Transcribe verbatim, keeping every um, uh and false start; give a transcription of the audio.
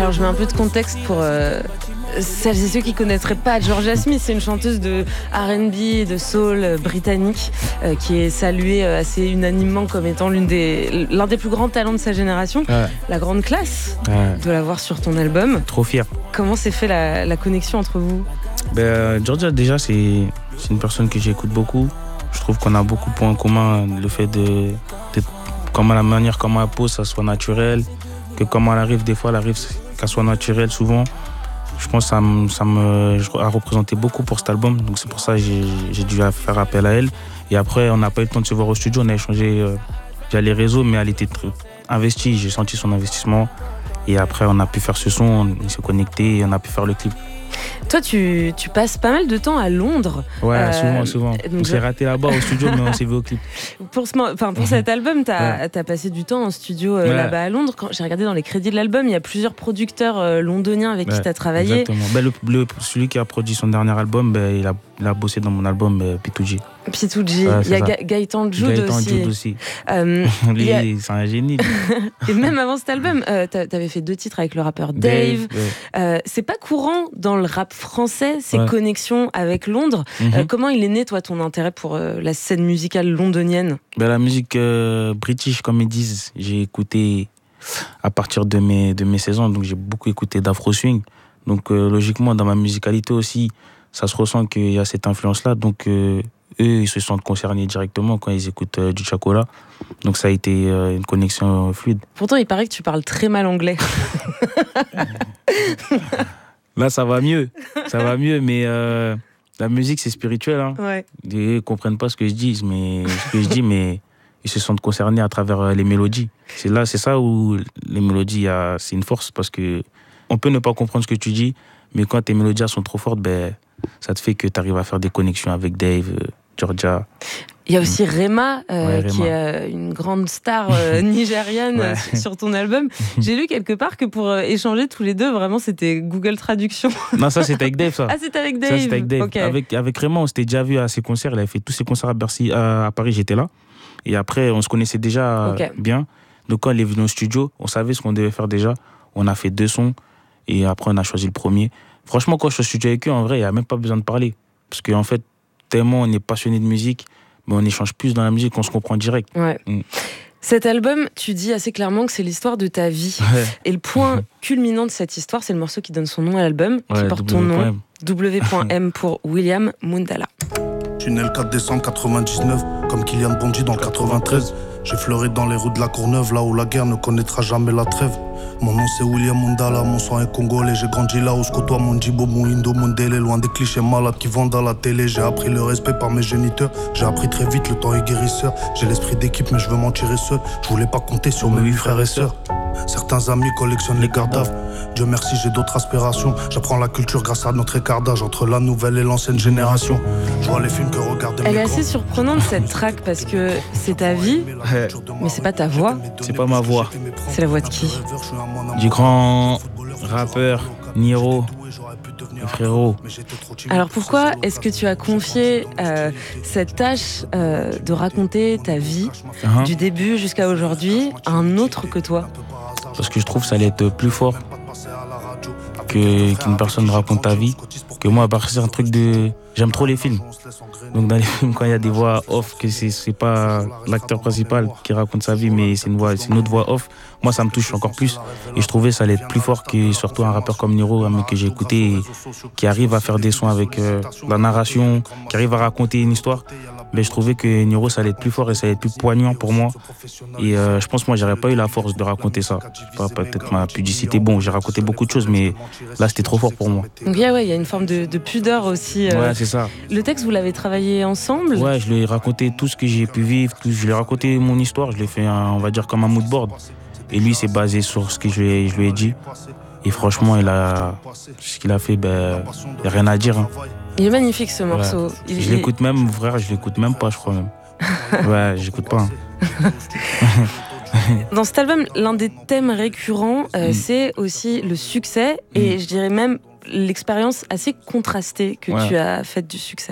Alors je mets un peu de contexte pour euh, celles et ceux qui ne connaîtraient pas Jorja Smith. C'est une chanteuse de R and B et de soul euh, britannique euh, qui est saluée euh, assez unanimement comme étant l'une des, l'un des plus grands talents de sa génération. Ouais. La grande classe Ouais. de la voir sur ton album. Trop fier. Comment s'est fait la, la connexion entre vous? Ben, Jorja, déjà, c'est, c'est une personne que j'écoute beaucoup. Je trouve qu'on a beaucoup de points en commun. Le fait de, de comment la manière comment elle pose, ça soit naturel. Que comment elle arrive, des fois, elle arrive qu'elle soit naturelle souvent. Je pense que ça me, ça me a représenté beaucoup pour cet album. Donc c'est pour ça que j'ai, j'ai dû faire appel à elle. Et après, on n'a pas eu le temps de se voir au studio. On a échangé euh, via les réseaux, mais elle était très investie. J'ai senti son investissement. Et après, on a pu faire ce son, on s'est connecté et on a pu faire le clip. Toi, tu, tu passes pas mal de temps à Londres. Ouais, euh, souvent, souvent. On je... s'est raté là-bas au studio, mais on s'est vu au clip. Pour, ce, enfin, pour cet album, tu as ouais. passé du temps en studio euh, ouais. là-bas à Londres. Quand j'ai regardé dans les crédits de l'album, il y a plusieurs producteurs euh, londoniens avec ouais, qui tu as travaillé. Exactement. Ben, le, le, celui qui a produit son dernier album, ben, il, a, il a bossé dans mon album euh, P deux G. P deux G. Ouais, il y a Ga- Gaëtan Jude Gaëtan aussi. Jude aussi. Euh, Lui, a... c'est un génie. Et même avant cet album, euh, tu avais fait deux titres avec le rappeur Dave. Dave ouais. euh, c'est pas courant dans le rap français, ces ouais. connexions avec Londres. Mm-hmm. Euh, comment il est né, toi, ton intérêt pour euh, la scène musicale londonienne? Ben, la musique euh, british, comme ils disent, j'ai écouté à partir de mes, de mes seize ans, donc j'ai beaucoup écouté d'afro swing. Donc euh, logiquement, dans ma musicalité aussi, ça se ressent qu'il y a cette influence-là. Donc euh, eux, ils se sentent concernés directement quand ils écoutent euh, du Chacola. Donc ça a été euh, une connexion euh, fluide. Pourtant, il paraît que tu parles très mal anglais. Là, ça va mieux. Ça va mieux, mais euh, la musique, c'est spirituel. Hein. Ouais. Ils ne comprennent pas ce que je dis, mais, ce que je dis, mais ils se sentent concernés à travers les mélodies. C'est là, c'est ça où les mélodies, c'est une force, parce que on peut ne pas comprendre ce que tu dis, mais quand tes mélodies sont trop fortes, ben, ça te fait que tu arrives à faire des connexions avec Dave, euh, Jorja. Il y a aussi Rema, euh, ouais, Rema. qui est euh, une grande star euh, nigériane ouais. euh, sur ton album. J'ai lu quelque part que pour euh, échanger tous les deux, vraiment, c'était Google Traduction. Non, ça, c'était avec Dave, ça. Ah, c'était avec Dave. Ça, c'était avec Dave. Okay. Avec, avec Rema, on s'était déjà vu à ses concerts. Il avait fait tous ses concerts à Bercy, à, à Paris, j'étais là. Et après, on se connaissait déjà okay. bien. Donc, quand il est venu au studio, on savait ce qu'on devait faire déjà. On a fait deux sons. Et après, on a choisi le premier. Franchement, quand je suis au studio avec eux, en vrai, il n'y a même pas besoin de parler. Parce qu'en fait, tellement on est passionné de musique, mais on échange plus dans la musique, on se comprend direct. Ouais. Mm. Cet album, tu dis assez clairement que c'est l'histoire de ta vie. Ouais. Et le point culminant de cette histoire, c'est le morceau qui donne son nom à l'album, ouais, qui porte ton nom, W M pour William Mundala. Je suis né le quatre décembre quatre-vingt-dix-neuf, comme Kylian Bondy dans le quatre-vingt-treize. J'ai fleuré dans les rues de la Courneuve, là où la guerre ne connaîtra jamais la trêve. Mon nom c'est William Mundala, mon sang est congolais. J'ai grandi là où je côtoie mon Djibo, mon Indo, mon Délé. Loin des clichés malades qui vendent à la télé. J'ai appris le respect par mes géniteurs. J'ai appris très vite, le temps est guérisseur. J'ai l'esprit d'équipe mais je veux m'en tirer seul. Je voulais pas compter sur mes huit frères et sœurs. Certains amis collectionnent les gardaves. Dieu merci, j'ai d'autres aspirations. J'apprends la culture grâce à notre écart d'âge entre la nouvelle et l'ancienne génération. Je vois les films que regardent mes Elle est assez surprenante cette track parce que c'est ta vie, ouais. mais c'est pas ta voix. C'est pas ma voix. C'est la voix de qui? Du grand rappeur Niro, le frérot. Alors pourquoi est-ce que tu as confié euh, cette tâche euh, de raconter ta vie uh-huh. du début jusqu'à aujourd'hui à un autre que toi? Parce que je trouve que ça allait être plus fort que, qu'une personne raconte ta vie. Que moi, à part c'est un truc de... J'aime trop les films. Donc dans les films, quand il y a des voix off, que c'est, c'est pas l'acteur principal qui raconte sa vie, mais c'est une, voix, c'est une autre voix off, moi ça me touche encore plus. Et je trouvais que ça allait être plus fort que surtout un rappeur comme Niro, un mec que j'ai écouté, et qui arrive à faire des sons avec euh, la narration, qui arrive à raconter une histoire. Mais je trouvais que Niro, ça allait être plus fort et ça allait être plus poignant pour moi. Et euh, je pense que moi, j'aurais pas eu la force de raconter ça. Pas, peut-être ma pudicité. Bon, j'ai raconté beaucoup de choses, mais là, c'était trop fort pour moi. Donc, yeah, ouais, il y a une forme de, de pudeur aussi. Euh... Ouais, c'est ça. Le texte, vous l'avez travaillé ensemble? Ouais, je lui ai raconté tout ce que j'ai pu vivre. Tout, je lui ai raconté mon histoire. Je l'ai fait, un, on va dire, comme un mood board. Et lui, c'est basé sur ce que je lui ai, je lui ai dit. Et franchement, il a, ce qu'il a fait, ben, il n'y a rien à dire. Hein. Il est magnifique ce morceau. Ouais. Il, je l'écoute même, frère, je l'écoute même pas, je crois même. Ouais, j'écoute pas. Hein. Dans cet album, l'un des thèmes récurrents, euh, mm. c'est aussi le succès et mm. je dirais même l'expérience assez contrastée que ouais. tu as faite du succès.